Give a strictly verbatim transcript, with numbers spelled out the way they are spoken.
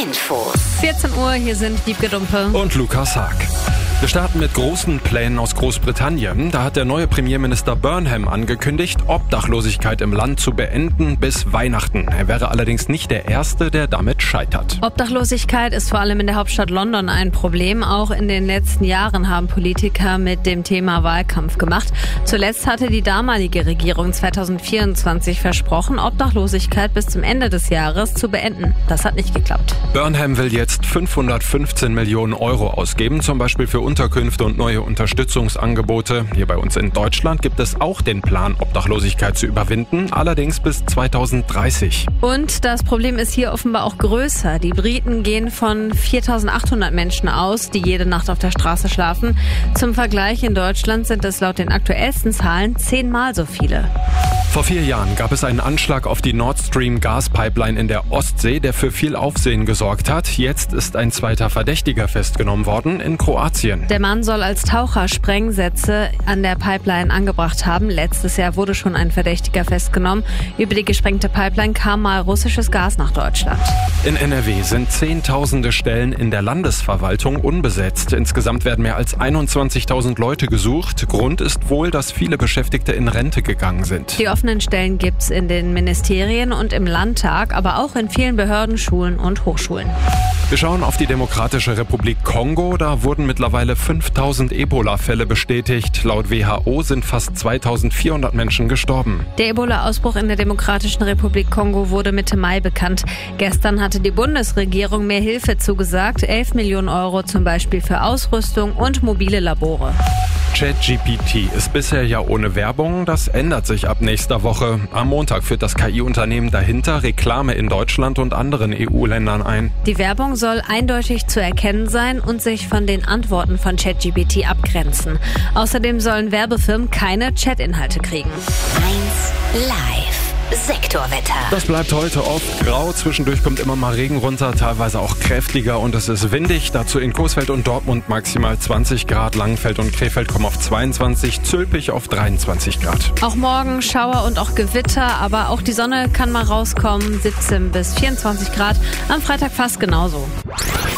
Infos. vierzehn Uhr, hier sind Wiebke Dumpe und Lukas Haag. Wir starten mit großen Plänen aus Großbritannien. Da hat der neue Premierminister Burnham angekündigt, Obdachlosigkeit im Land zu beenden bis Weihnachten. Er wäre allerdings nicht der Erste, der damit scheitert. Obdachlosigkeit ist vor allem in der Hauptstadt London ein Problem. Auch in den letzten Jahren haben Politiker mit dem Thema Wahlkampf gemacht. Zuletzt hatte die damalige Regierung zweitausendvierundzwanzig versprochen, Obdachlosigkeit bis zum Ende des Jahres zu beenden. Das hat nicht geklappt. Burnham will jetzt fünfhundertfünfzehn Millionen Euro ausgeben, zum Beispiel für Unterkünfte und neue Unterstützungsangebote. Hier bei uns in Deutschland gibt es auch den Plan, Obdachlosigkeit zu überwinden, allerdings bis zweitausenddreißig. Und das Problem ist hier offenbar auch größer. Die Briten gehen von viertausendachthundert Menschen aus, die jede Nacht auf der Straße schlafen. Zum Vergleich, in Deutschland sind es laut den aktuellsten Zahlen zehnmal so viele. Vor vier Jahren gab es einen Anschlag auf die Nord Stream Gaspipeline in der Ostsee, der für viel Aufsehen gesorgt hat. Jetzt ist ein zweiter Verdächtiger festgenommen worden in Kroatien. Der Mann soll als Taucher Sprengsätze an der Pipeline angebracht haben. Letztes Jahr wurde schon ein Verdächtiger festgenommen. Über die gesprengte Pipeline kam mal russisches Gas nach Deutschland. In N R W sind zehntausende Stellen in der Landesverwaltung unbesetzt. Insgesamt werden mehr als einundzwanzigtausend Leute gesucht. Grund ist wohl, dass viele Beschäftigte in Rente gegangen sind. Die offenen Stellen gibt's in den Ministerien und im Landtag, aber auch in vielen Behörden, Schulen und Hochschulen. Wir schauen auf die Demokratische Republik Kongo. Da wurden mittlerweile fünftausend Ebola-Fälle bestätigt. Laut W H O sind fast zweitausendvierhundert Menschen gestorben. Der Ebola-Ausbruch in der Demokratischen Republik Kongo wurde Mitte Mai bekannt. Gestern hatte die Bundesregierung mehr Hilfe zugesagt. elf Millionen Euro zum Beispiel für Ausrüstung und mobile Labore. ChatGPT ist bisher ja ohne Werbung. Das ändert sich ab nächster Woche. Am Montag führt das K I-Unternehmen dahinter Reklame in Deutschland und anderen E U-Ländern ein. Die Werbung soll eindeutig zu erkennen sein und sich von den Antworten von ChatGPT abgrenzen. Außerdem sollen Werbefirmen keine Chatinhalte kriegen. eins Live. Sektorwetter. Das bleibt heute oft grau. Zwischendurch kommt immer mal Regen runter, teilweise auch kräftiger und es ist windig. Dazu in Coesfeld und Dortmund maximal zwanzig Grad. Langenfeld und Krefeld kommen auf zweiundzwanzig, Zülpich auf dreiundzwanzig Grad. Auch morgen Schauer und auch Gewitter, aber auch die Sonne kann mal rauskommen. siebzehn bis vierundzwanzig Grad. Am Freitag fast genauso.